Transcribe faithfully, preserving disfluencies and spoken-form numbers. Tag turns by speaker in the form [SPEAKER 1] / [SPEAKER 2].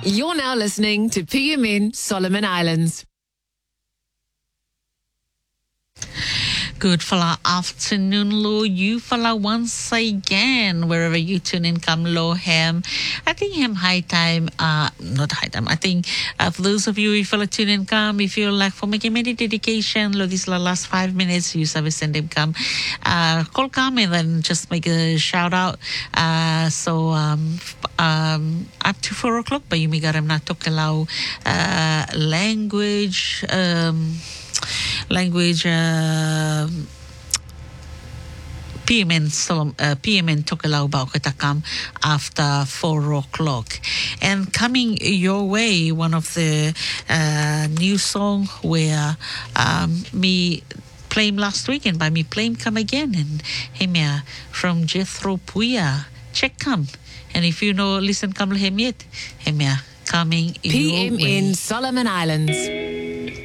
[SPEAKER 1] You're now listening to P M N Solomon Islands.
[SPEAKER 2] Good fella afternoon, lo. You fella once again, wherever you tune in, come low ham. I think ham high time, uh, not high time. I think uh, for those of you who fella tune in, come, if you like for making any dedication, lo, this la last five minutes, you service send him come, uh, call come and then just make a shout out. Uh, so, um, um, up to four o'clock, but you may get him not talk allow, uh, language, um, language uh, P M N Solom, uh, P M N Tokelau Bauketakam after four o'clock. And coming your way, one of the uh, new song where um, me played last weekend by me playing come again and hemia from Jethro Puya. Check come. And if you know listen come hem yet, hemia coming
[SPEAKER 1] P M N
[SPEAKER 2] your way.
[SPEAKER 1] Solomon Islands.